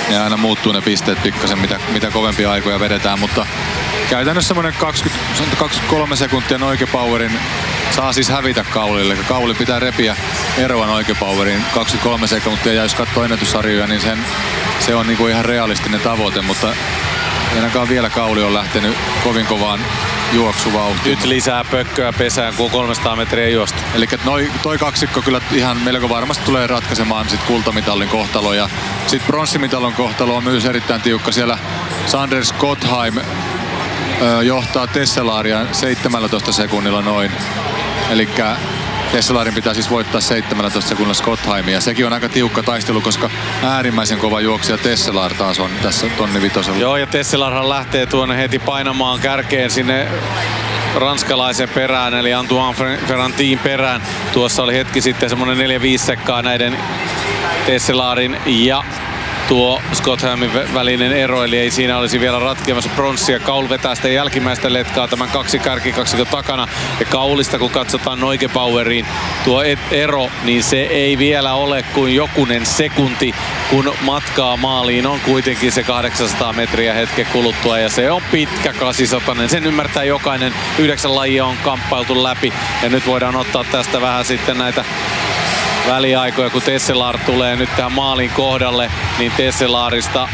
Ja aina muuttuu ne pisteet pikkasen, mitä kovempia aikoja vedetään, mutta käytännössä semmoinen 23 sekuntia Neugebauerin saa siis hävitä Kaulille. Kauli pitää repiä eroa Neugebauerin 23 sekuntia, ja jos katsoo ennätyssarjoja, niin se on niinku ihan realistinen tavoite, mutta ainakaan vielä Kauli on lähtenyt kovin kovaan juoksuvauhtiin. Nyt lisää pökköä pesään, kun 300 metriä juosta. Eli toi kaksikko kyllä ihan melko varmasti tulee ratkaisemaan sit kultamitalin kohtalo, ja sit pronssimitalin kohtalo on myös erittäin tiukka. Siellä Sanders Gottheim johtaa Tesselaria 17 sekunnilla noin. Elikkä Tesselarin pitää siis voittaa 17 sekunnilla Gottheimia. Sekin on aika tiukka taistelu, koska äärimmäisen kova juoksija Tesselar taas on tässä tonni vitosella. Joo, ja Tesselarhan lähtee tuonne heti painamaan kärkeen sinne ranskalaisen perään, eli Antoine Ferrantin perään. Tuossa oli hetki sitten semmonen 4-5 sekkaa näiden Tesselarin ja tuo Gottheimin välinen ero, eli ei siinä olisi vielä ratkeamassa pronssia. Kaul vetää sitä jälkimmäistä letkaa tämän kaksi kärkikaksikon takana. Ja Kaulista kun katsotaan Neugebaueriin tuo ero, niin se ei vielä ole kuin jokunen sekunti, kun matkaa maaliin on kuitenkin se 800 metriä hetken kuluttua. Ja se on pitkä 800. Sen ymmärtää jokainen. 9 lajia on kamppailtu läpi. Ja nyt voidaan ottaa tästä vähän sitten näitä väliaikoja, kun Tesselar tulee nyt tähän maalin kohdalle, niin Tesselarista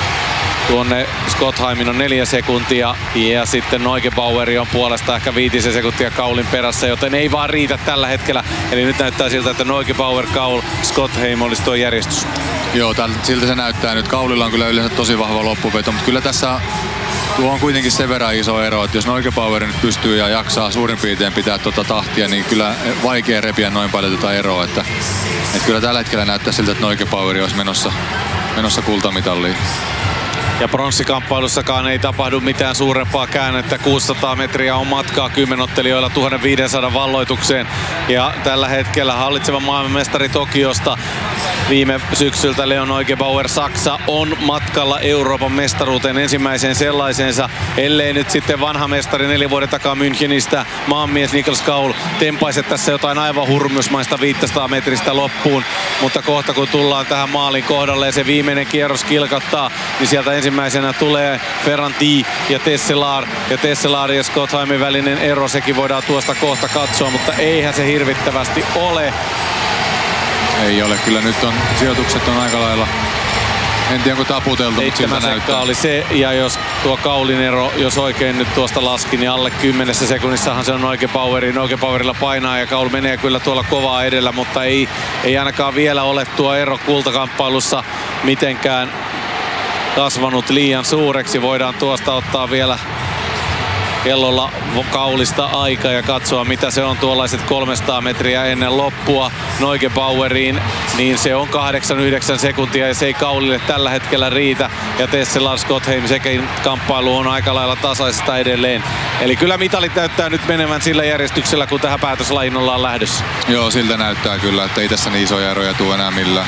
tuonne Gottheimin on 4 sekuntia ja sitten Neugebauer on puolesta ehkä 5 sekuntia Kaulin perässä, joten ei vaan riitä tällä hetkellä. Eli nyt näyttää siltä, että Neugebauer, Kaul, Gottheim olisi tuo järjestys. Joo, siltä se näyttää nyt. Kaulilla on kyllä yleensä tosi vahva loppuveto, mutta kyllä tässä tuo on kuitenkin sen verran iso ero, että jos Neugebauer nyt pystyy ja jaksaa suurin piirtein pitää tuota tahtia, niin kyllä vaikea repiä noin paljon tuota eroa. Että kyllä tällä hetkellä näyttää siltä, että Neugebauer olisi menossa kultamitalliin. Ja pronssikamppailussakaan ei tapahdu mitään suurempaa käännettä. 600 metriä on matkaa kymmenottelijoilla 1500 valloitukseen. Ja tällä hetkellä hallitseva maailmanmestari Tokiosta viime syksyltä Leon Neugebauer Saksa on matkalla Euroopan mestaruuteen ensimmäiseen sellaisensa. Ellei nyt sitten vanha mestari 4 vuoden takaa Münchenistä maanmies Niklas Kaul tempaise tässä jotain aivan hurmusmaista 500 metristä loppuun. Mutta kohta kun tullaan tähän maalin kohdalle ja se viimeinen kierros kilkattaa, niin sieltä ensimmäisenä tulee Ferranti ja Tesselar. Ja Tesselar ja Gottheimin välinen ero, sekin voidaan tuosta kohta katsoa, mutta eihän se hirvittävästi ole. Ei ole, kyllä nyt on sijoitukset on aika lailla, en tiedä onko taputeltu, mutta siltä näyttää. Oli se, ja jos tuo Kaulin ero, jos oikein nyt tuosta laski, niin alle 10 sekunnissahan se on Neugebauerilla painaa ja Kaul menee kyllä tuolla kovaa edellä, mutta ei ainakaan vielä ole tuo ero kultakamppailussa mitenkään kasvanut liian suureksi. Voidaan tuosta ottaa vielä kellolla Kaulista aika ja katsoa mitä se on tuollaiset 300 metriä ennen loppua Neugebaueriin, niin se on 8-9 sekuntia ja se ei Kaulille tällä hetkellä riitä. Ja Tesselar Gottheim sekin kamppailu on aika lailla tasaista edelleen. Eli kyllä mitalit näyttää nyt menevän sillä järjestyksellä, kun tähän päätöslajiin ollaan lähdössä. Joo, siltä näyttää kyllä, että ei tässä niin isoja eroja tule enää millään.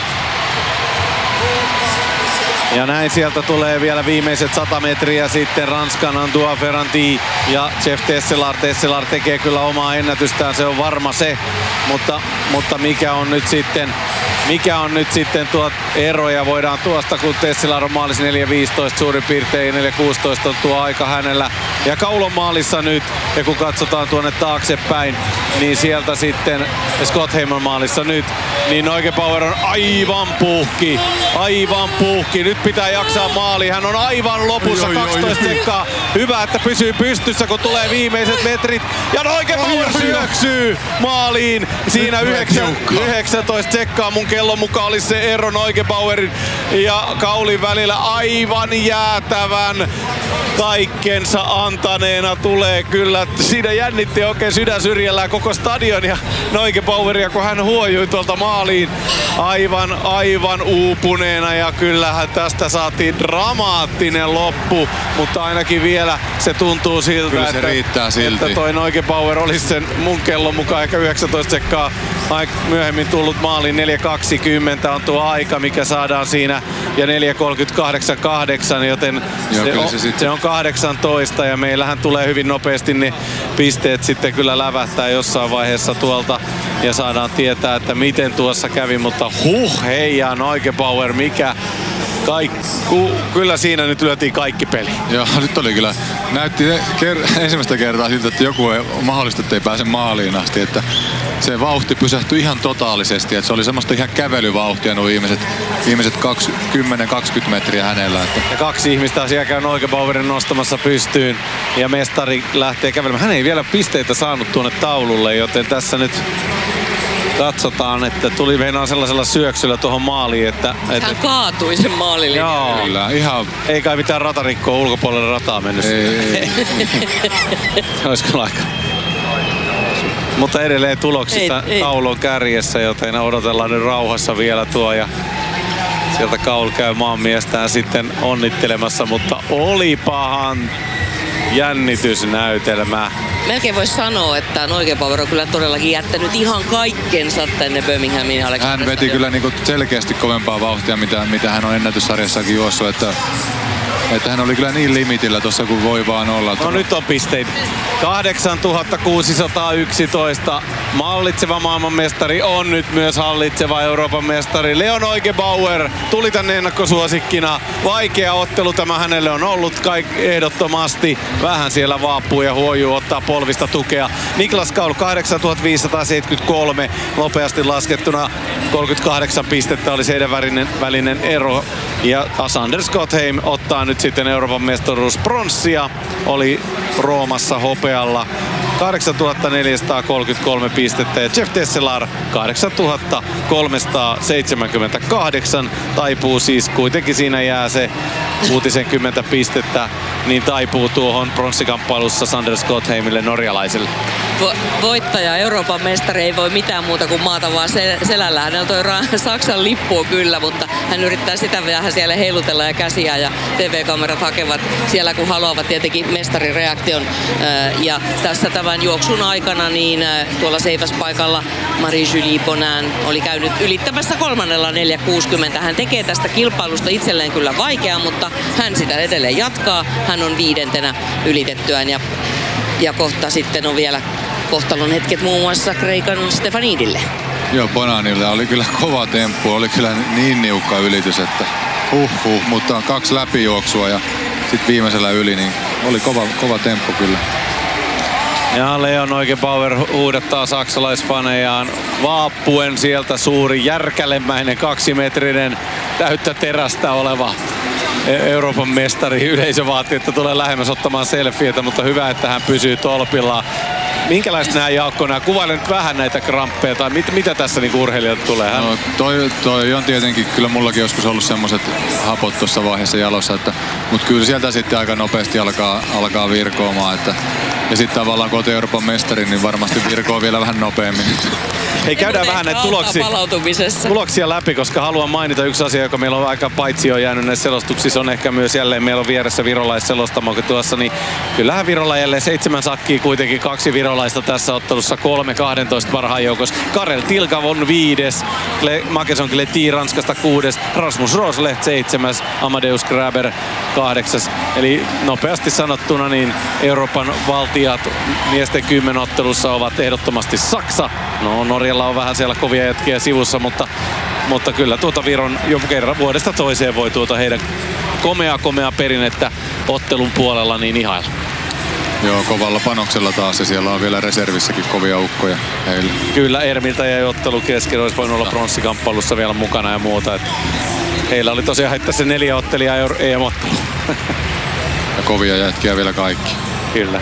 Ja näin sieltä tulee vielä viimeiset 100 metriä sitten Ranskan Antoine Ferranti ja Jeff Tesselar. Tesselar tekee kyllä omaa ennätystään, se on varma se. Mutta mikä on nyt sitten tuo ero, ja voidaan tuosta, kun Tesselar on maalissa 4.15 suurin piirtein, 4.16 on tuo aika hänellä. Ja Kaul on maalissa nyt, ja kun katsotaan tuonne taaksepäin, niin sieltä sitten Gottheim on maalissa nyt, niin Neugebauer on aivan puhki. Nyt pitää jaksaa maaliin, hän on aivan lopussa 12 sekkaa. Hyvä, että pysyy pystyssä, kun tulee viimeiset metrit. Ja Neugebauer syöksyy maaliin. Siinä 19 sekkaa mun kellon mukaan oli se ero Neugebauerin ja Kaulin välillä. Aivan jäätävän kaikkensa antaneena tulee kyllä. Siinä jännitti oikein sydän syrjällään koko stadion ja Neugebaueria, kun hän huojui tuolta maaliin aivan uupuneena. Ja kyllähän tästä saatiin dramaattinen loppu, mutta ainakin vielä se tuntuu siltä, kyllä se riittää silti, että toi Neugebauer olisi sen mun kellon mukaan ehkä 19 sekkaa myöhemmin tullut maaliin. 4.20 on tuo aika, mikä saadaan siinä, ja 4.38.8, joten se on 18, ja meillähän tulee hyvin nopeasti ne pisteet sitten kyllä lävähtää jossain vaiheessa tuolta, ja saadaan tietää, että miten tuossa kävi, mutta heijaa Neugebauer, Kyllä siinä nyt lyötiin kaikki peli. Joo, nyt oli kyllä. Näytti ensimmäistä kertaa siltä, että joku ei mahdollista, että ei pääse maaliin asti. Että se vauhti pysähtyi ihan totaalisesti. Että se oli semmoista ihan kävelyvauhtia nuo viimeiset 10-20 metriä hänellä. Että. Ja 2 ihmistä siellä käy Neugebauerin nostamassa pystyyn. Ja mestari lähtee kävelemään. Hän ei vielä pisteitä saanut tuonne taululle, joten tässä nyt katsotaan, että tuli meinaan sellaisella syöksyllä tuohon maaliin, että hän kaatui sen maalille. Joo, kyllä, ihan. Ei kai mitään ratarikkoa ulkopuolelle rataa mennyt. Ei. Olisiko aika. Mutta edelleen tuloksissa Kaul on kärjessä, joten odotellaan nyt rauhassa vielä tuo. Ja sieltä Kaul käy maanmiestään sitten onnittelemassa, mutta olipahan jännitysnäytelmä. Melkein voisi sanoa, että Neugebauer on kyllä todellakin jättänyt ihan kaikkensa tänne Birminghamin. Hän veti kyllä niinku selkeästi kovempaa vauhtia, mitä hän on ennätyssarjassakin juossut. Että hän oli kyllä niin limitillä tuossa kuin voi vaan olla. No nyt on pisteitä. 8611. Mallitseva maailmanmestari on nyt myös hallitseva Euroopan mestari. Leo Neugebauer tuli tänne ennakkosuosikkina. Vaikea ottelu tämä hänelle on ollut ehdottomasti. Vähän siellä vaapuu ja huojuu, ottaa polvista tukea. Niklas Kaul 8573. Nopeasti laskettuna 38 pistettä oli heidän välinen ero. Ja Sanders Gotheim ottaa nyt sitten Euroopan mestaruuspronssia. Oli Roomassa hopealla 8433 pistettä ja Jeff Tesselar 8378. Taipuu siis, kuitenkin siinä jää se 60 pistettä, niin taipuu tuohon pronssikamppailussa Sanders Gotheimille norjalaiselle. Voittaja, Euroopan mestari, ei voi mitään muuta kuin maata vaan selällä. Hänellä toi Saksan lippu kyllä, mutta hän yrittää sitä vähän siellä heilutella ja käsiä ja TV-kamerat hakevat siellä kun haluavat tietenkin mestarireaktion. Ja tässä tämän juoksun aikana niin tuolla seiväspaikalla Marie-Julie Bonin oli käynyt ylittämässä 4.60. Hän tekee tästä kilpailusta itselleen kyllä vaikeaa, mutta hän sitä edelleen jatkaa. Hän on 5. ylitettyään ja kohta sitten on vielä kohtalon hetket muun muassa Kreikan Stefanidille. Joo, Bonanilla oli kyllä kova temppu, oli kyllä niin niukka ylitys, että mutta on 2 läpijuoksua ja sitten viimeisellä yli, niin oli kova temppu kyllä. Ja Leo Neugebauer huudattaa saksalaisfanejaan vaappuen sieltä suuri järkälemäinen 2-metrinen täyttä terästä oleva Euroopan mestari. Yleisö vaatii, että tulee lähemmäs ottamaan selfieitä, mutta hyvä, että hän pysyy tolpillaan. Minkälaiset nämä, Jaakko, kuvaile nyt vähän näitä kramppeja tai mitä tässä niin urheilijalta tulee? No, toi on tietenkin, kyllä mullakin joskus ollut semmoiset hapot tuossa vaiheessa jalossa, mutta kyllä sieltä sitten aika nopeasti alkaa virkoamaan. Ja sitten tavallaan kun olet Euroopan mestari, niin varmasti virkoo vielä vähän nopeammin. Hei, käydään vähän näitä tuloksia läpi, koska haluan mainita yksi asia, joka meillä on aika paitsi on jäänyt näissä selostuksissa, on ehkä myös jälleen meillä on vieressä virolaisselostamo tuossa, niin kyllähän Virolla jälleen 7 sakkia kuitenkin 2 virolaista tässä ottelussa 3-12 parhaan joukossa. Karel Tilkav on 5, Makeson Kleti Ranskasta 6, Rasmus Rosleht 7, Amadeus Graber 8. Eli nopeasti sanottuna niin Euroopan valtiat miesten 10 ottelussa ovat ehdottomasti Saksa. No Norjalla on vähän siellä kovia jätkiä sivussa, mutta kyllä tuota Viron jo kerran vuodesta toiseen voi tuota heidän komea perinnettä ottelun puolella niin ihailla. Joo, kovalla panoksella taas ja siellä on vielä reservissäkin kovia ukkoja heille. Kyllä, Ermiltä jäi ottelu kesken, olisi voinut olla pronssikamppailussa vielä mukana ja muuta. Heillä oli tosiaan haittaa se 4 ottelijaa EM-ottelu. Ja kovia jätkiä vielä kaikki. Kyllä.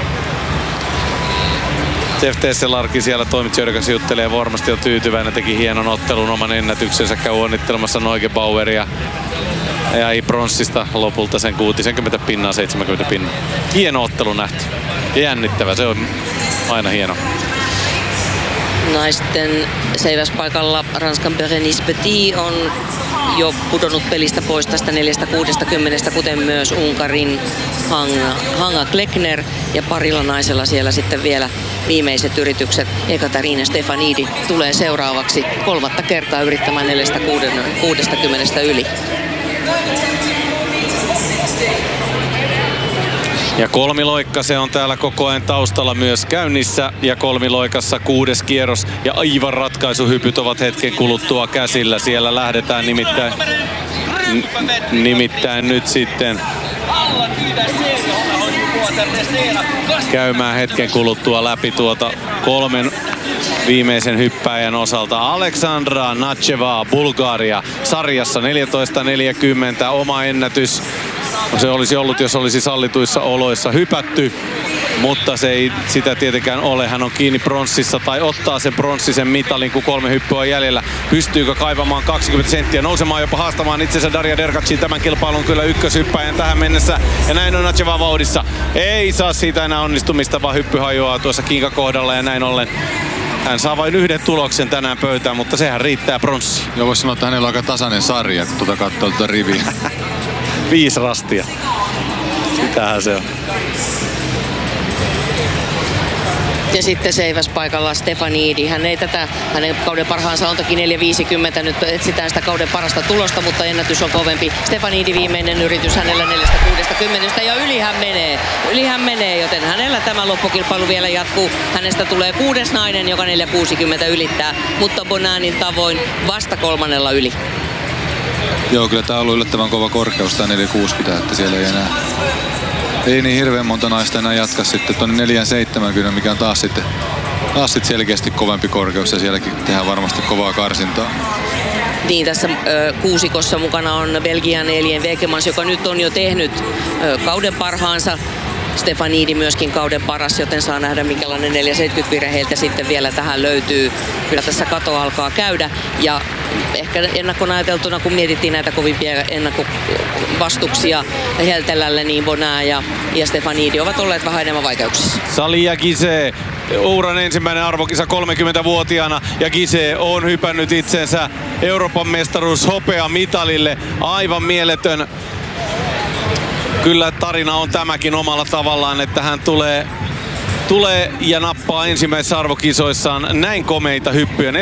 Jeff Tesselarkin siellä toimitsijoiden kanssa juttelee, varmasti on tyytyväinen, teki hienon ottelun oman ennätyksensä, käy onnittelemassa Neugebaueria. Ja pronssista lopulta sen 60 pinnaa, 70 pinnaa. Hieno ottelu nähty. Jännittävä, se on aina hieno. Naisten seiväspaikalla Ranskan Berenice Petit on jo pudonnut pelistä pois tästä 4.60, kuten myös Unkarin Hanga Kleckner ja parilla naisella siellä sitten vielä viimeiset yritykset. Ekaterina Stefanidi tulee seuraavaksi 3. kertaa yrittämään 4.60 yli. Ja kolmiloikka, se on täällä koko ajan taustalla myös käynnissä. Ja kolmiloikassa 6. kierros ja aivan ratkaisuhypyt ovat hetken kuluttua käsillä. Siellä lähdetään nimittäin nimittäin nyt sitten käymään hetken kuluttua läpi tuota 3 viimeisen hyppäjän osalta. Aleksandra Nacheva, Bulgaria, sarjassa 14.40, oma ennätys. Se olisi ollut, jos olisi sallituissa oloissa hypätty, mutta se ei sitä tietenkään ole. Hän on kiinni pronssissa tai ottaa sen pronssisen mitalin, kun 3 hyppyä on jäljellä. Pystyykö kaivamaan 20 senttiä, nousemaan jopa haastamaan itsensä Daria Derkacin tämän kilpailun kyllä ykköshyppäjän tähän mennessä. Ja näin on Nacheva vauhdissa. Ei saa siitä enää onnistumista, vaan hyppy hajoaa tuossa kinkakohdalla ja näin ollen. Hän saa vain 1 tuloksen tänään pöytään, mutta sehän riittää pronssiin. Joo, voisi sanoa, että hänellä on aika tasainen sarja, kun katsoo tuota riviä. 5 rastia. Sitähän se on. Ja sitten seiväspaikalla Stefanidi. Hän ei tätä, hänen kauden parhaansa on toki 4.50. Nyt etsitään sitä kauden parasta tulosta, mutta ennätys on kovempi. Stefanidi viimeinen yritys hänellä 4.60 ja yli hän menee, joten hänellä tämä loppukilpailu vielä jatkuu. Hänestä tulee 6. nainen, joka 4.60 ylittää, mutta Bonanin tavoin vasta 3. yli. Joo, kyllä tää on ollut yllättävän kova korkeus, tää 4.60, että siellä ei enää... Ei niin hirveän monta naista enää jatka sitten tuonne 4.70, mikä on taas sitten selkeästi kovempi korkeus ja sielläkin tehdään varmasti kovaa karsintaa. Niin, tässä kuusikossa mukana on Belgian Elien Wekemans, joka nyt on jo tehnyt kauden parhaansa. Stefanidi myöskin kauden paras, joten saa nähdä minkälainen 4.70 vire heiltä sitten vielä tähän löytyy. Kyllä tässä kato alkaa käydä ja ehkä ennakkoon ajateltuna, kun mietittiin näitä kovimpia ennakkovastuksia Heltelälle, niin Bonan ja Stefanidi ovat olleet vähän enemmän vaikeuksissa. Salia Gise, uran ensimmäinen arvokisa 30-vuotiaana ja Gise on hypännyt itsensä Euroopan mestaruus hopeamitalille. Aivan mieletön. Kyllä tarina on tämäkin omalla tavallaan, että hän tulee ja nappaa ensimmäisessä arvokisoissaan näin komeita hyppyjä. 14.37,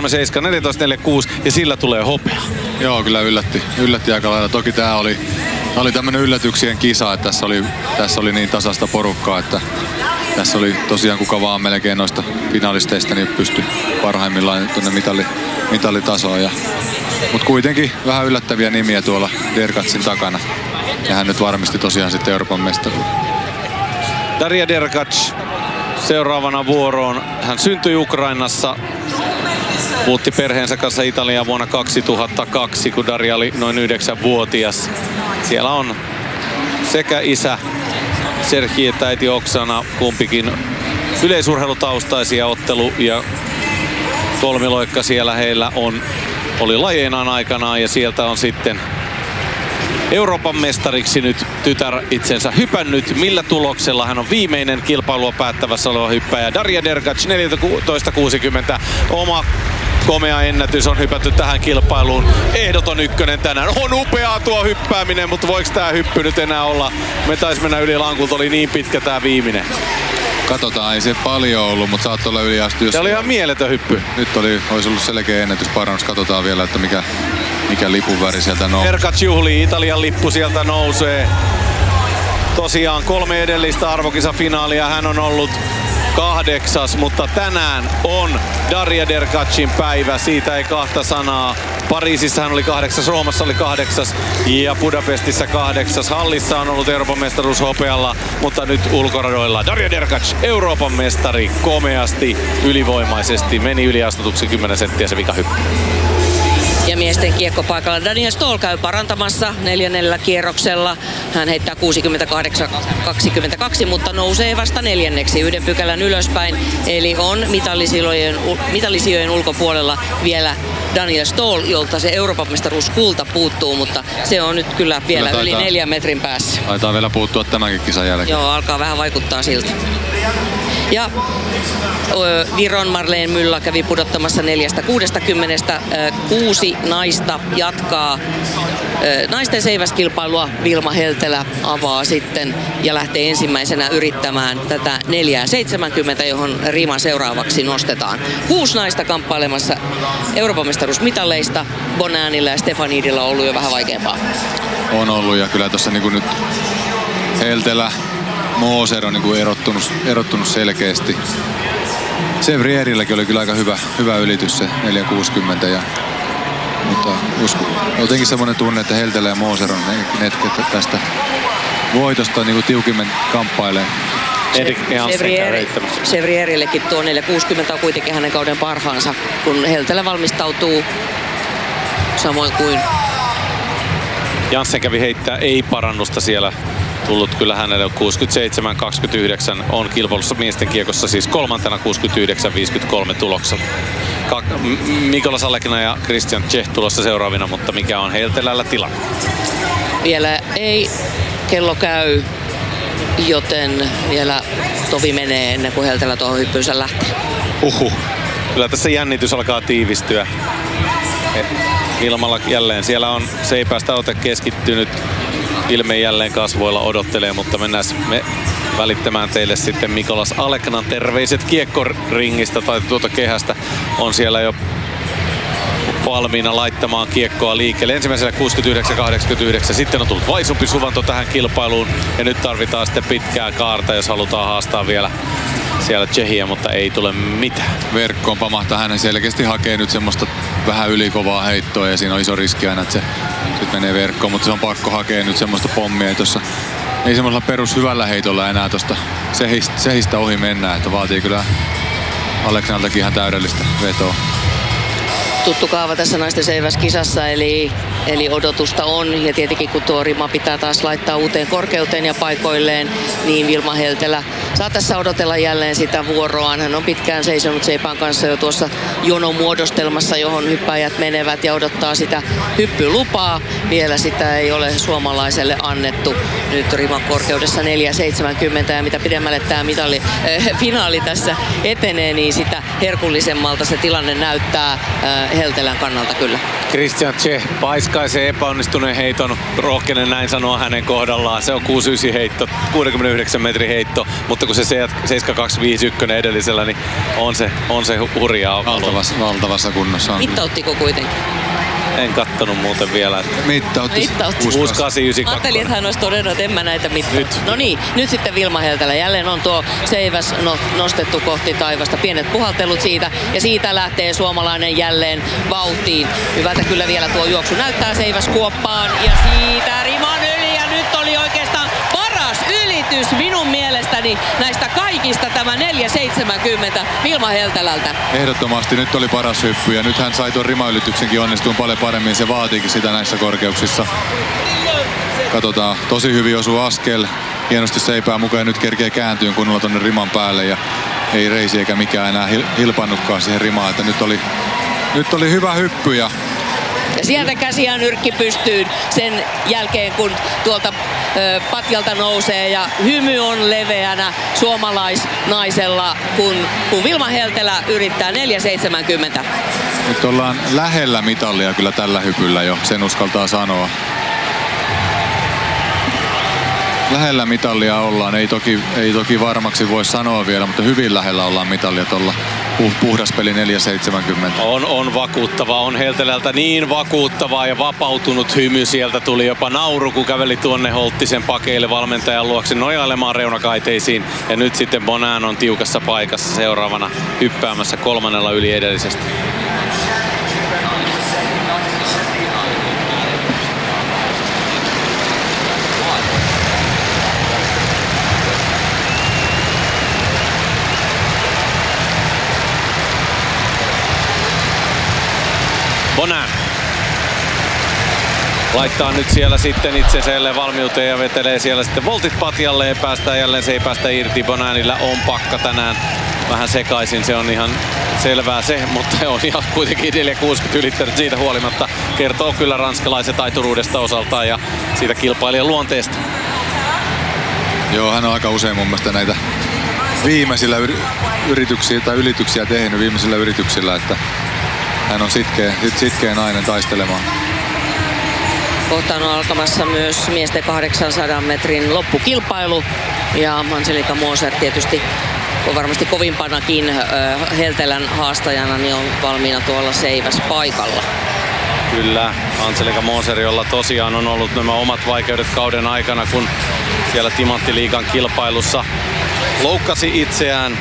14.46 ja sillä tulee hopea. Joo, kyllä yllätti aika lailla. Toki tää oli tämmönen yllätyksien kisa, että tässä oli niin tasasta porukkaa, että tässä oli tosiaan kuka vaan melkein noista finalisteista niin pystyi parhaimmillaan tuonne mitalitasoon. Mutta kuitenkin vähän yllättäviä nimiä tuolla Derkacin takana. Ja hän nyt varmisti tosiaan sitten Euroopan mestaruuden. Daria Derkac seuraavana vuoroon. Hän syntyi Ukrainassa. Muutti perheensä kanssa Italiaan vuonna 2002, kun Daria oli noin 9-vuotias. Siellä on sekä isä Serhii että äiti Oksana, kumpikin yleisurheilutaustaisia, ottelu- ja kolmiloikka siellä heillä oli lajeinaan aikanaan ja sieltä on sitten Euroopan mestariksi nyt tytär itsensä hypännyt. Millä tuloksella hän on viimeinen kilpailua päättävässä oleva hyppäjä. Daria Derkac 14.60. Oma komea ennätys on hypätty tähän kilpailuun. Ehdoton ykkönen tänään. On upeaa tuo hyppääminen, mutta voiko tää hyppy nyt enää olla? Me taisi mennä yli lankulta, oli niin pitkä tää viimeinen. Katsotaan, ei se paljon ollut, mutta saattoi olla yliastu. Se oli ihan mieletön hyppy. Nyt olisi ollut selkeä ennätysparannus. Katsotaan vielä, että mikä lipun väri sieltä nousee. Derkac juhlii, Italian lippu sieltä nousee. Tosiaan 3 edellistä arvokisafinaalia hän on ollut 8, mutta tänään on Daria Derkacin päivä. Siitä ei kahta sanaa. Pariisissa hän oli 8, Roomassa oli 8 ja Budapestissa 8. Hallissa on ollut Euroopan mestaruus hopealla, mutta nyt ulkoradoilla Daria Derkac, Euroopan mestari, komeasti, ylivoimaisesti. Meni yliastutuksi 10 senttiä se vikahyppy. Ja miesten kiekkopaikalla Daniel Stoll käy parantamassa 4. kierroksella. Hän heittää 68-22, mutta nousee vasta 4. 1 pykälän ylöspäin. Eli on mitallisijojen ulkopuolella vielä Daniel Stoll, jolta se Euroopan mestaruuskulta puuttuu, mutta se on nyt kyllä vielä yli 4 metrin päässä. Taitaa vielä puuttua tämänkin kisan jälkeen. Joo, alkaa vähän vaikuttaa siltä. Ja Viron Marlene Mylla kävi pudottamassa 4.60. 6 naista jatkaa naisten seiväskilpailua. Vilma Heltelä avaa sitten ja lähtee ensimmäisenä yrittämään tätä 4.70, johon rima seuraavaksi nostetaan. 6 naista kamppailemassa Euroopan mestaruusmitaleista. Bonanilla ja Stefanidilla on ollut jo vähän vaikeampaa. On ollut ja kyllä tuossa niin nyt Heltelä, Moser on niin erottunut selkeästi. Sevrierilläkin oli kyllä aika hyvä ylitys se 4.60 ja Mutta jotenkin semmoinen tunne, että Heltelä ja Moser on ne, ketkä tästä voitosta niin kuin tiukimmin kamppailee. Chevrierillekin tuo 4.60 on kuitenkin hänen kauden parhaansa, kun Heltelä valmistautuu samoin kuin Janssen kävi heittää ei-parannusta siellä. Tullut kyllä hänelle 67-29 on kilpailussa miesten kiekossa, siis kolmantena 69-53 tuloksella. Mikolas Alekna ja Christian Czech tulossa seuraavina, mutta mikä on Heltelällä tilanne? Vielä ei kello käy, joten vielä tovi menee ennen kuin Heltelä tuohon hyppyynsä lähtee. Kyllä tässä jännitys alkaa tiivistyä. Ilmalla jälleen siellä on Seipäästä ote keskittynyt. Ilme jälleen kasvoilla odottelee, mutta mennään me välittämään teille sitten Mikolas Aleknan terveiset kiekkoringistä tai tuota kehästä. On siellä jo valmiina laittamaan kiekkoa liikkeelle. Ensimmäisellä 69-89. Sitten on tullut vaisumpi suvanto tähän kilpailuun. Ja nyt tarvitaan sitten pitkää kaarta, jos halutaan haastaa vielä siellä Tsehiä, mutta ei tule mitään. Verkkoon pamahtaa, hän selkeästi hakee nyt semmoista vähän ylikovaa heittoa ja siinä on iso riski aina, että se sitten menee verkkoon, mutta se on pakko hakea nyt semmoista pommia, tuossa ei semmoisella perushyvällä heitolla enää tuosta sehistä ohi mennä, että vaatii kyllä Aleknaltakin ihan täydellistä vetoa. Tuttu kaava tässä naisten seiväskisassa, eli odotusta on. Ja tietenkin kun tuo rima pitää taas laittaa uuteen korkeuteen ja paikoilleen, niin Vilma Heltelä saa tässä odotella jälleen sitä vuoroaan. Hän on pitkään seisonut Seipään kanssa jo tuossa jonomuodostelmassa, johon hyppäjät menevät ja odottaa sitä hyppylupaa. Vielä sitä ei ole suomalaiselle annettu. Nyt riman korkeudessa 4.70 ja mitä pidemmälle tämä finaali tässä etenee, niin sitä herkullisemmalta se tilanne näyttää Heltelän kannalta kyllä. Christian Czech paiskaisee epäonnistuneen heiton, rohkenen näin sanoa hänen kohdallaan. Se on 6.9 heitto, 69 metrin heitto, mutta kun se 7.251 edellisellä, niin on se hurjaa. Valtavassa kunnossa. Mittauttiko kuitenkin? En kattonut muuten vielä. Mittautti. 6.892. Ajattelin, että hän olisi todennut, että en mä näitä mittaa. No niin, nyt sitten Vilma Heltelä. Jälleen on tuo seiväs nostettu kohti taivasta. Pienet puhaltelut siitä ja siitä lähtee suomalainen jälleen vauhtiin. Hyvältä kyllä vielä tuo juoksu näyttää seiväs kuoppaan ja siitä riman yli ja nyt oli oikeastaan paras ylitys minun mielestäni näistä kaikista tämä 4.70 Vilma Heltelältä. Ehdottomasti nyt oli paras hyppy ja nyt hän sai tuon rimaylityksenkin onnistumaan paljon paremmin. Se vaatiikin sitä näissä korkeuksissa. Katsotaan, tosi hyvin osuu askel. Hienosti Seipää mukaan nyt kerkee kääntyyn kunnolla tonne riman päälle ja ei reisi eikä mikään enää hilpannutkaan siihen rimaan. Että nyt oli hyvä hyppy ja sieltä käsiä nyrkki pystyyn sen jälkeen, kun tuolta patjalta nousee ja hymy on leveänä suomalaisnaisella, kun Vilma Heltelä yrittää 4.70. Nyt ollaan lähellä mitallia kyllä tällä hypyllä jo, sen uskaltaa sanoa. Lähellä mitallia ollaan, ei toki varmaksi voi sanoa vielä, mutta hyvin lähellä ollaan mitallia tuolla puhdas peli 4.70. On vakuuttava, on Heltelältä niin vakuuttavaa ja vapautunut hymy. Sieltä tuli jopa nauru, kun käveli tuonne Holttisen pakeille valmentajan luokse nojailemaan reunakaiteisiin. Ja nyt sitten Bonan on tiukassa paikassa seuraavana hyppäämässä kolmannella yli edellisestä. Bonan laittaa nyt siellä sitten itsensä jälleen valmiuteen ja vetelee siellä sitten voltit patjalleen. Päästään jälleen, se ei päästä irti. Bonanilla on pakka tänään vähän sekaisin, se on ihan selvää se, mutta on ihan kuitenkin 4.60 ylittänyt siitä huolimatta. Kertoo kyllä ranskalaisen taituruudesta osaltaan ja siitä kilpailijan luonteesta. Joo, hän on aika usein mun mielestä näitä viimeisillä ylityksiä tehnyt viimeisillä yrityksillä, että hän on sitkeä nainen taistelemaan. Kohtaan on alkamassa myös miesten 800 metrin loppukilpailu. Ja Angelika Moser tietysti on varmasti kovimpanakin Heltelän haastajana, niin on valmiina tuolla seiväs paikalla. Kyllä, Angelika Moser, jolla tosiaan on ollut nämä omat vaikeudet kauden aikana, kun siellä Timanttiliigan kilpailussa loukkasi itseään.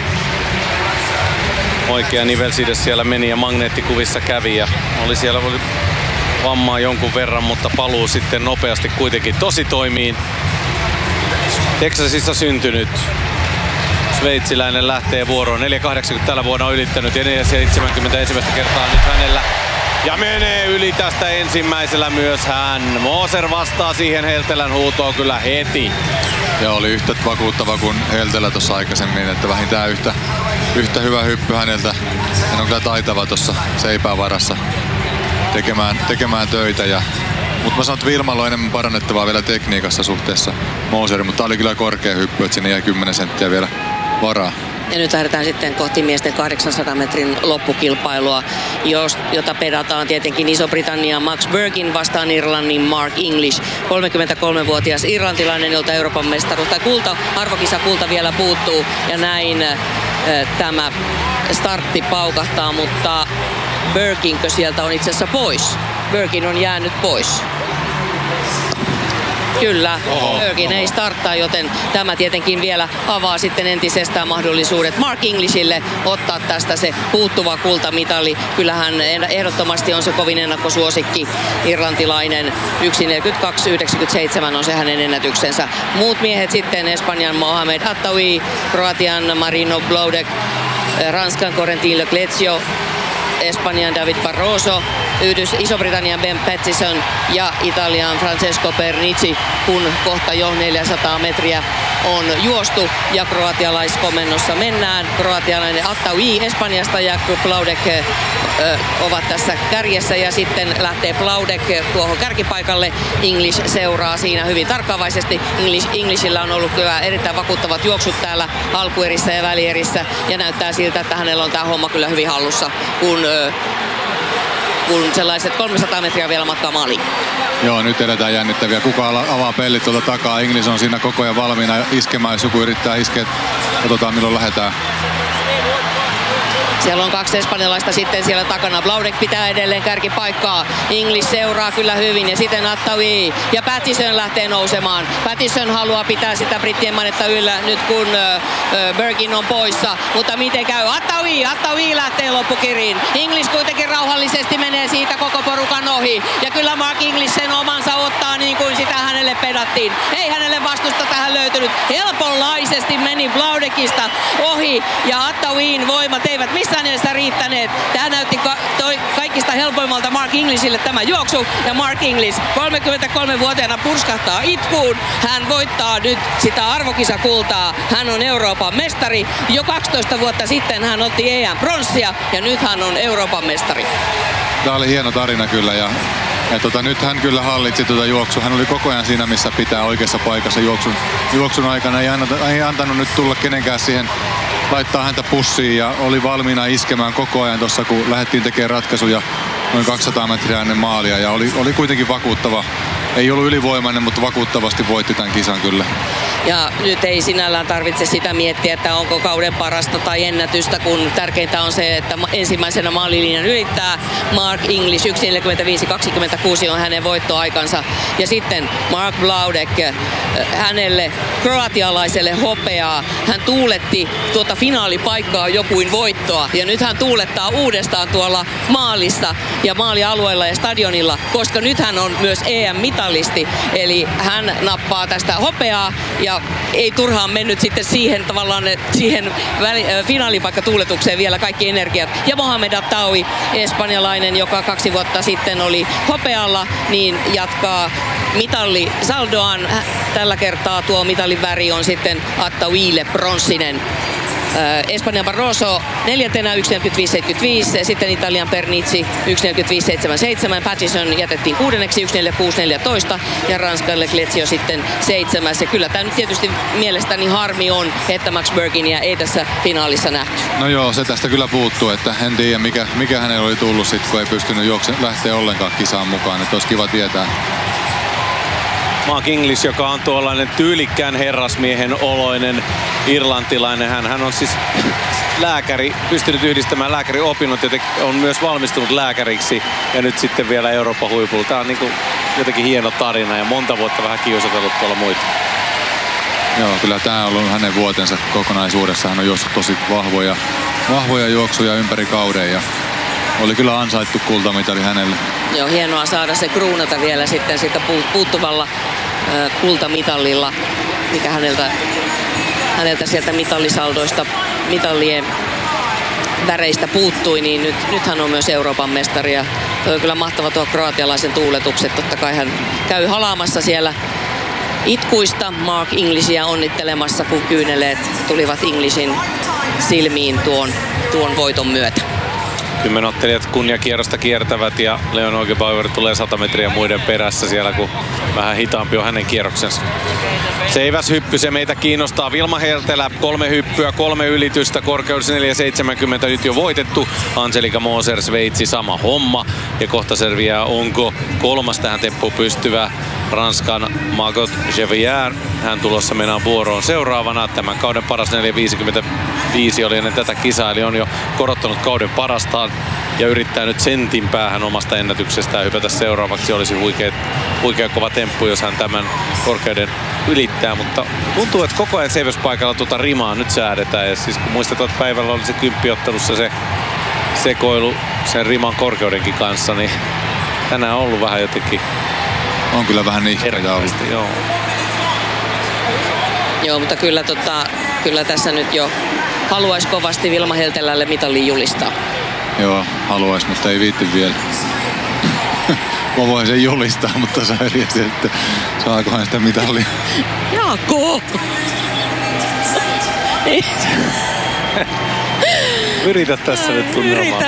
Oikea nivelside siellä meni ja magneettikuvissa kävi ja oli vammaa jonkun verran, mutta paluu sitten nopeasti kuitenkin tositoimiin. Texasissa syntynyt sveitsiläinen lähtee vuoroon. 4.80 tällä vuonna on ylittänyt ja 4.70 ensimmäistä kertaa nyt hänellä. Ja menee yli tästä ensimmäisellä myös hän. Moser vastaa siihen Heltelän huutoon kyllä heti. Ja oli yhtä vakuuttava kuin Heltelä tuossa aikaisemmin, että vähintään yhtä hyvä hyppy häneltä. Hän on kyllä taitava tuossa seipään varassa tekemään töitä. Mutta mä sanon, että Vilmalla on enemmän parannettavaa vielä tekniikassa suhteessa Moseriin, mutta tää oli kyllä korkea hyppy, että sinne jäi 10 senttiä vielä varaa. Ja nyt lähdetään sitten kohti miesten 800 metrin loppukilpailua, jota pedataan tietenkin Iso-Britannia Max Burgin vastaan Irlannin Mark English. 33-vuotias irlantilainen, jolta Euroopan mestaruus tai arvokisakulta vielä puuttuu. Ja näin tämä startti paukahtaa, mutta Burginkö sieltä on itse asiassa pois? Burgin on jäänyt pois. Kyllä, Burgin ei starttaa, joten tämä tietenkin vielä avaa sitten entisestään mahdollisuudet Mark Englishille ottaa tästä se puuttuva kultamitali. Kyllähän ehdottomasti on se kovin ennakkosuosikki irlantilainen. 1.42.97 on se hänen ennätyksensä. Muut miehet sitten Espanjan Mohamed Attawi, Kroatian Marino Bloudek, Ranskan Corentin Leclerc, Espanjan David Barroso, Iso-Britannian Ben Pattison ja Italian Francesco Pernici, kun kohta jo 400 metriä on juostu ja kroatialaiskomennossa mennään. Kroatialainen Attawi Espanjasta ja Plaudek ovat tässä kärjessä ja sitten lähtee Plaudek tuohon kärkipaikalle. English seuraa siinä hyvin tarkkaavaisesti. Englishillä on ollut kyllä erittäin vakuuttavat juoksut täällä alkuerissä ja välierissä ja näyttää siltä, että hänellä on tämä homma kyllä hyvin hallussa, kun sellaiset 300 metriä vielä matkaa maaliin. Joo, nyt edetään jännittäviä. Kuka avaa pellit tuolta takaa? English on siinä koko ajan valmiina iskemään, jos joku yrittää iskeä. Katsotaan milloin lähdetään. Siellä on 2 espanjalaista sitten siellä takana. Blaudek pitää edelleen kärkipaikkaa. English seuraa kyllä hyvin ja sitten Attawi ja Pattison lähtee nousemaan. Pattison haluaa pitää sitä brittien mainetta yllä nyt kun Burgin on poissa. Mutta miten käy? Attawi lähtee loppukiriin. English kuitenkin rauhallisesti menee siitä koko porukan ohi. Ja kyllä Mark English sen omansa ottaa niin kuin sitä hänelle pedattiin. Ei hänelle vastusta tähän löytynyt. Helponlaisesti meni Blaudekista ohi ja Attawin voimat eivät missään mielessä riittäneet. Tämä näytti kaikista helpoimmalta Mark Englishille tämä juoksu. Ja Mark English 33-vuotiaana purskahtaa itkuun. Hän voittaa nyt sitä arvokisakultaa. Hän on Euroopan mestari. Jo 12 vuotta sitten hän otti EM-pronssia ja nyt hän on Euroopan mestari. Tämä oli hieno tarina kyllä ja nyt hän kyllä hallitsi tuota juoksua. Hän oli koko ajan siinä, missä pitää oikeassa paikassa juoksun aikana. Ei antanut nyt tulla kenenkään siihen laittaa häntä pussiin ja oli valmiina iskemään koko ajan tuossa, kun lähdettiin tekemään ratkaisuja noin 200 metriä ennen maalia ja oli kuitenkin vakuuttava. Ei ollut ylivoimainen, mutta vakuuttavasti voitti tämän kisan kyllä. Ja nyt ei sinällään tarvitse sitä miettiä, että onko kauden parasta tai ennätystä, kun tärkeintä on se, että ensimmäisenä maalilinjan ylittää Mark English. 1.45.26 on hänen voittoaikansa. Ja sitten Mark Blaudek, hänelle kroatialaiselle hopeaa. Hän tuuletti tuota finaalipaikkaa jokuin voittoa. Ja nyt hän tuulettaa uudestaan tuolla maalissa ja maalialueella ja stadionilla, koska nyt hän on myös EM-mitalisti. Eli hän nappaa tästä hopeaa ja ei turhaan mennyt sitten siihen tavallaan siihen finaalipaikkatuuletukseen vielä kaikki energiat. Ja Mohamed Attawi, espanjalainen, joka 2 vuotta sitten oli hopealla, niin jatkaa mitalli saldoaan. Tällä kertaa tuo mitalin väri on sitten Attawille pronssinen. Espanjan Barroso 4. 1.45.75, sitten Italian Pernici 1.45.77, Pattison jätettiin 6. 1.46.14 ja Ranskan Leclerc sitten 7. Ja kyllä tämä nyt tietysti mielestäni harmi on, että Max Burginia ei tässä finaalissa nähty. No joo, se tästä kyllä puuttuu, että en tiedä mikä hänellä oli tullut sitten, kun ei pystynyt lähteä ollenkaan kisaan mukaan, että olisi kiva tietää. Mark English, joka on tuollainen tyylikkään herrasmiehen oloinen irlantilainen. Hän on siis lääkäri, pystynyt yhdistämään lääkäriopinnot ja on myös valmistunut lääkäriksi. Ja nyt sitten vielä Euroopan huipulla. Tämä on niin kuin jotenkin hieno tarina ja monta vuotta vähän kiusatellut tuolla muita. Joo, kyllä tämä on ollut hänen vuotensa kokonaisuudessa. Hän on juossut tosi vahvoja juoksuja ympäri kauden ja oli kyllä ansaittu kultamitali hänelle. Joo, hienoa saada se kruunata vielä sitten siitä puuttuvalla kultamitalilla, mikä häneltä sieltä mitallisaldoista, mitallien väreistä puuttui, niin nyt hän on myös Euroopan mestari. Ja tuo on kyllä mahtava tuo kroatialaisen tuuletukset. Totta kai hän käy halaamassa siellä itkuista Mark Englishia onnittelemassa, kun kyyneleet tulivat Englishin silmiin tuon voiton myötä. Kymmenottelijat kunniakierrosta kiertävät ja Leon Neugebauer tulee 100 metriä muiden perässä siellä, kun vähän hitaampi on hänen kierroksensa. Seiväshyppy, se meitä kiinnostaa. Vilma Hertelä, 3 hyppyä, 3 ylitystä, korkeudessa 4,70 nyt jo voitettu. Angelika Moser, Sveitsi, sama homma. Ja kohta selviää, onko kolmas tähän temppuun pystyvä Ranskan Margot Gevier. Hän tulossa mennään vuoroon seuraavana. Tämän kauden paras 4,55 oli ennen tätä kisaa, eli on jo korottanut kauden parastaan ja yrittää nyt sentin päähän omasta ennätyksestään hypätä seuraavaksi. Olisi huikea kova temppu, jos hän tämän korkeuden ylittää, mutta tuntuu, että koko ajan seiväspaikalla tuota rimaa nyt säädetään. Ja siis kun muistetaan, että päivällä oli se kymppiottelussa se sekoilu sen riman korkeudenkin kanssa, niin tänään on ollut vähän jotenkin. On kyllä vähän nihkeitä ollut. Joo, mutta kyllä tässä nyt jo haluaisi kovasti Vilma Heltelälle mitalin julistaa. Joo, haluaisi, mutta ei viitti vielä. Mä voin sen julistaa, mutta saa eri asia, että saakohan sitä mitalia. Jaakko! Yritä tässä nyt tunnelmaa.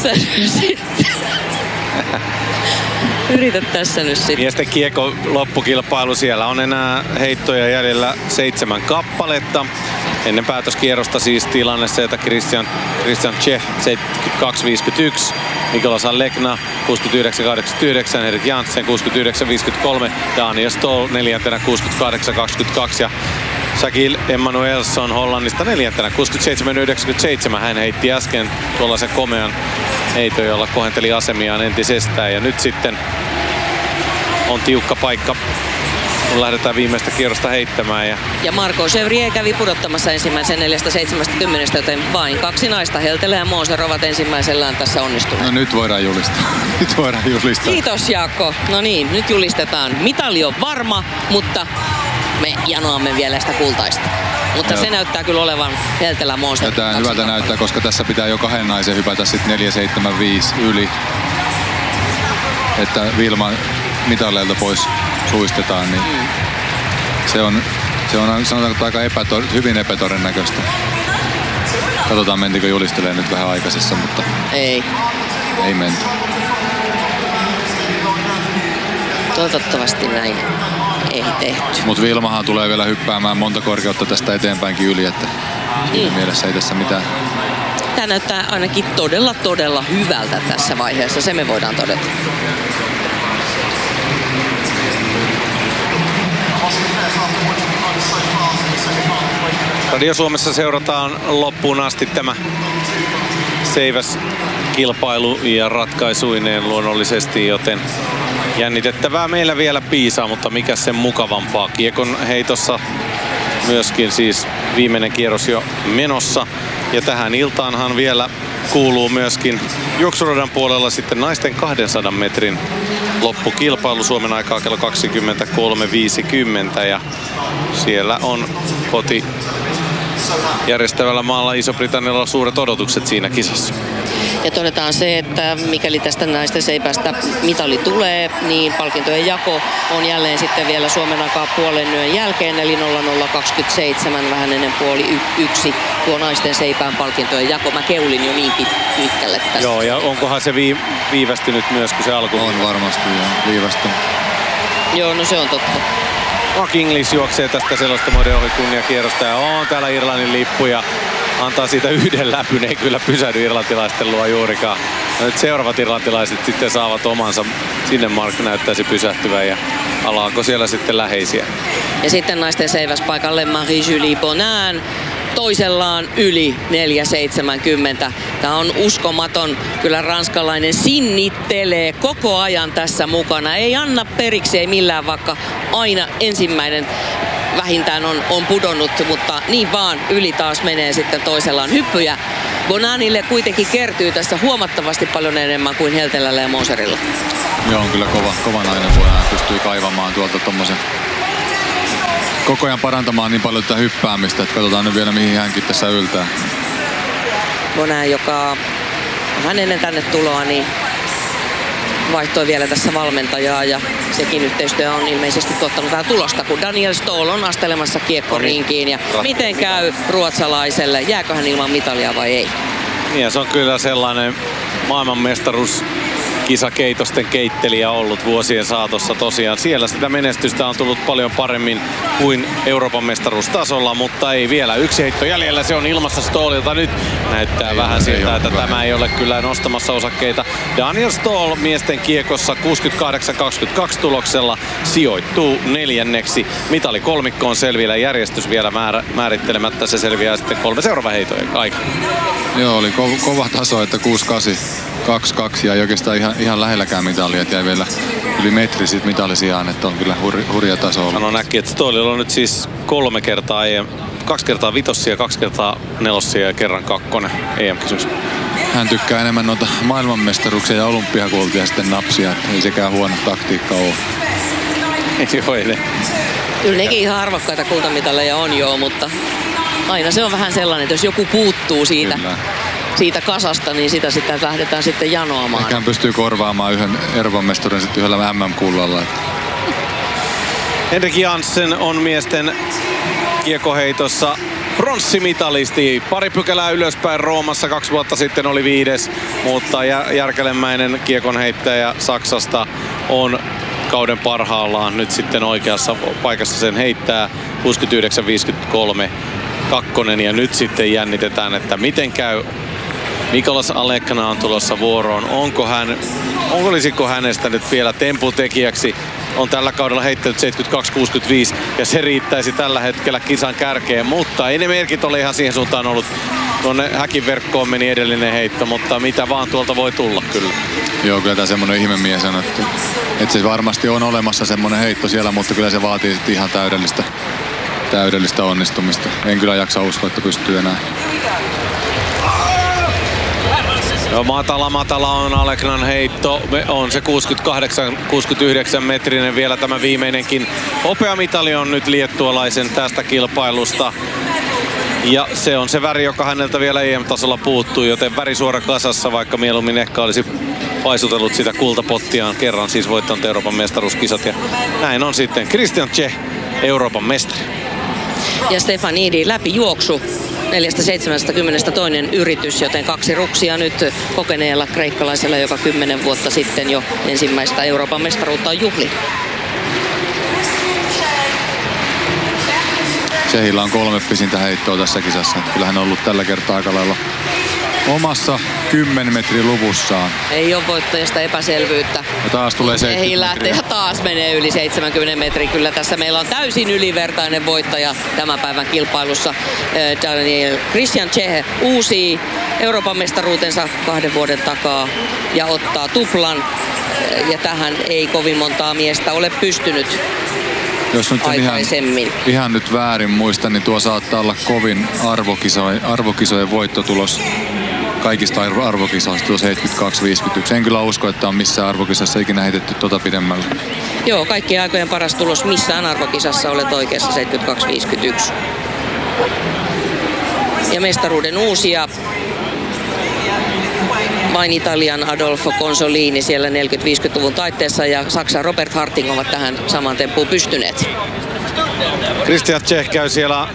Yritä tässä nyt sitten. Miesten kiekko loppukilpailu. Siellä on enää heittoja jäljellä 7 kappaletta. Ennen päätöskierrosta siis tilanne se, että Christian Czech 72-51, Mikolas Alekna 69-89, Erik Janssen 69-53, Daniel Stoll 4. 68-22 ja Shakil Emmanuelsson Hollannista 4. 67-97. Hän heitti äsken tuollaisen komean heiton, jolla kohenteli asemiaan entisestään ja nyt sitten on tiukka paikka, kun lähdetään viimeistä kierrosta heittämään. Ja Marco Chevrier kävi pudottamassa ensimmäisen 4.70, joten vain 2 naista, Heltelä ja Moser, ovat ensimmäisellään tässä onnistuneet. No nyt voidaan julistaa. Kiitos Jaakko. No niin, nyt julistetaan. Mitali on varma, mutta me janoamme vielä sitä kultaista. Mutta joo, se näyttää kyllä olevan Heltelä Moser. Tämä hyvältä näyttää, koska tässä pitää jo 2 naisen hypätä sitten 4.75 yli. Että Vilma mitaleilta pois suistetaan, niin se on sanotaanko aika hyvin epätodennäköistä. Katsotaan, mentikö julistelee nyt vähän aikaisessa, mutta ei menty. Toivottavasti näin ei tehty. Mutta Vilmahan tulee vielä hyppäämään monta korkeutta tästä eteenpäinkin yli, että siinä mielessä ei tässä mitään. Tämä näyttää ainakin todella hyvältä tässä vaiheessa, se me voidaan todeta. Radio Suomessa seurataan loppuun asti tämä seiväskilpailu ja ratkaisuineen luonnollisesti, joten jännitettävää meillä vielä piisaa, mutta mikä sen mukavampaa. Kiekon heitossa myöskin siis viimeinen kierros jo menossa ja tähän iltaanhan vielä kuuluu myöskin juoksuradan puolella sitten naisten 200 metrin loppukilpailu Suomen aikaa kello 23.50 ja siellä on koti järjestävällä maalla Iso-Britannialla suuret odotukset siinä kisassa. Ja todetaan se, että mikäli tästä naisten seipästä mitali tulee, niin palkintojen jako on jälleen sitten vielä Suomen aikaa puolen yön jälkeen, eli 00.27, vähän ennen puoli 1 tuo naisten seipään palkintojen jako. Mä keulin jo niin pitkälle tässä. Joo, ja onkohan se viivästynyt myös, kun se alku on varmasti jo viivästynyt. Joo, no se on totta. Mark English juoksee tästä selostamoiden ohi kunniakierrosta ja on täällä Irlannin lippu ja antaa siitä yhden läpyn, ei kyllä pysähdy irlantilaisten luo juurikaan. No nyt seuraavat irlantilaiset sitten saavat omansa, sinne Mark näyttäisi pysähtyvän ja alaako siellä sitten läheisiä. Ja sitten naisten seiväspaikalle Marie-Julie Bonin toisellaan yli 4.70. Tämä on uskomaton. Kyllä ranskalainen sinnittelee koko ajan tässä mukana. Ei anna periksi, ei millään, vaikka aina ensimmäinen vähintään on pudonnut, mutta niin vaan yli taas menee sitten toisellaan hyppyjä. Bonanille kuitenkin kertyy tässä huomattavasti paljon enemmän kuin Heltelällä ja Moserilla. Joo, on kyllä kova nainen, kun hän pystyy kaivamaan tuolta tommosen koko ajan parantamaan niin paljon tätä hyppäämistä, että katsotaan nyt vielä mihin hänkin tässä yltää. Bonan, joka vähän ennen tänne tuloa, niin vaihtoi vielä tässä valmentajaa ja sekin yhteistyö on ilmeisesti tuottanut vähän tulosta, kun Daniel Ståhl on astelemassa kiekkorinkiin ja miten käy ruotsalaiselle, jääkö hän ilman mitalia vai ei? Ja se on kyllä sellainen maailmanmestaruus kisakeitosten keittelijä ollut vuosien saatossa tosiaan. Siellä sitä menestystä on tullut paljon paremmin kuin Euroopan mestaruustasolla, mutta ei vielä. Yksi heitto jäljellä, se on ilmassa Ståhlilta. Nyt näyttää vähän siltä, että tämä ei ole kyllä nostamassa osakkeita. Daniel Ståhl miesten kiekossa 68-22 tuloksella sijoittuu 4. Mitalikolmikko on selvillä, järjestys vielä määrittelemättä. Se selviää sitten 3 seuraavan heitojen aikana. Joo, oli kova taso, että 6-8, 2-2 ja oikeastaan ihan lähelläkään mitalia, että jäi vielä yli metri siitä mitallisijaan, että on kyllä hurja taso ollut. Sanon äkkiä, että Ståhlilla on nyt siis 3 kertaa 2 kertaa vitossia, 2 kertaa nelossia ja kerran 2 EM-kysymys. Hän tykkää enemmän noita maailmanmestaruuksia ja olympiakultia sitten napsia, että ei sekään huono taktiikka ole. Joo, ei ne. Kyllä nekin ihan arvokkaita kultamitaleja on joo, mutta aina se on vähän sellainen, että jos joku puuttuu siitä kasasta, niin sitä sitten lähdetään sitten janoamaan. Ehkä hän pystyy korvaamaan yhden Euroopan mestaruuden sitten yhdellä MM-kullalla. Henrik Janssen on miesten kiekoheitossa pronssimitalisti. Pari pykälää ylöspäin Roomassa 2 vuotta sitten oli 5, mutta järkelemäinen kiekonheittäjä Saksasta on kauden parhaillaan nyt sitten oikeassa paikassa sen heittää 69-53 kakkonen ja nyt sitten jännitetään, että miten käy. Mikolas Alekna on tulossa vuoroon. Olisiko hänestä nyt vielä temputekijäksi? On tällä kaudella heittänyt 72-65 ja se riittäisi tällä hetkellä kisan kärkeen, mutta ei ne merkit ole ihan siihen suuntaan ollut. Tuonne häkin verkkoon meni edellinen heitto, mutta mitä vaan tuolta voi tulla kyllä. Joo, kyllä tämä semmoinen ihmemies on, että se varmasti on olemassa semmoinen heitto siellä, mutta kyllä se vaatii sitten ihan täydellistä onnistumista. En kyllä jaksa uskoa, että pystyy enää. No, matala on Aleknan heitto. On se 68-69 metrinen vielä tämä viimeinenkin. Hopeamitali on nyt liettualaisen tästä kilpailusta. Ja se on se väri, joka häneltä vielä EM-tasolla puuttuu, joten värisuora kasassa, vaikka mieluummin ehkä olisi paisutellut sitä kultapottiaan kerran, siis voittanut Euroopan mestaruuskisat. Ja näin on sitten Christian Czech, Euroopan mestari. Ja Stefanidi läpi juoksu 4.72 toinen yritys, joten 2 ruksia nyt kokeneella kreikkalaisella, joka 10 vuotta sitten jo ensimmäistä Euroopan mestaruutta on juhli. Tsehillä on 3 pisintä heittoa tässä kisassa. Kyllä hän on ollut tällä kertaa aika lailla omassa 10 metrin luvussaan. Ei ole voittajasta epäselvyyttä. Ja taas tulee 70 metriä. Ja taas menee yli 70 metriä. Kyllä tässä meillä on täysin ylivertainen voittaja tämän päivän kilpailussa. Daniel Christian Czech uusii Euroopan mestaruutensa 2 vuoden takaa ja ottaa tuplan. Ja tähän ei kovin montaa miestä ole pystynyt. Jos nyt ihan nyt väärin muista, niin tuo saattaa olla kovin arvokisojen voittotulos kaikista arvokisoista, tuo 72-51. En kyllä usko, että on missään arvokisassa ikinä heitetty tuota pidemmällä. Joo, kaikkien aikojen paras tulos missään arvokisassa, olet oikeassa, 72-51. Ja mestaruuden uusia vain Italian Adolfo Consolini siellä 40-50-luvun taitteessa ja Saksan Robert Harting ovat tähän samaan temppuun pystyneet. Christian Czech käy siellä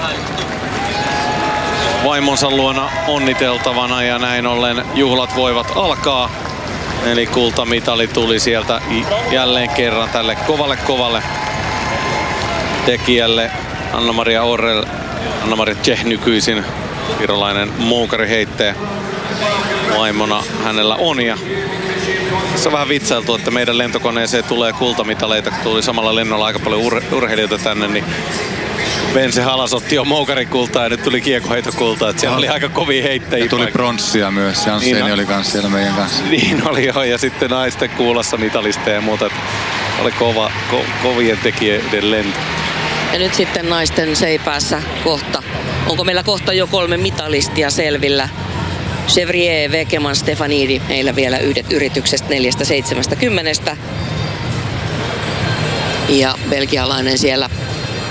vaimonsa luona onniteltavana ja näin ollen juhlat voivat alkaa. Eli kultamitali tuli sieltä jälleen kerran tälle kovalle tekijälle. Anna-Maria Orrell, Anna-Maria Czech nykyisin virolainen muukariheittäjä. Vaimona hänellä on ja tässä on vähän vitsailtu, että meidän lentokoneeseen tulee kultamitaleita, kun tuli samalla lennolla aika paljon urheilijoita tänne, niin Vense Halas otti jo moukarikultaa ja nyt tuli kiekoheitokultaa, että siellä oli aika kovia heittäjiä. Ja tuli pronssia myös, Jansseni niin oli kanssa siellä meidän kanssa. Niin oli joo, ja sitten naisten kuulassa mitalista ja muuta, oli kovien tekijöiden lento. Ja nyt sitten naisten seipäässä kohta. Onko meillä kohta jo 3 mitalistia selvillä? Chevrier, Wekeman, Stefanidi, heillä vielä yhdet yrityksestä 4-70. Ja belgialainen siellä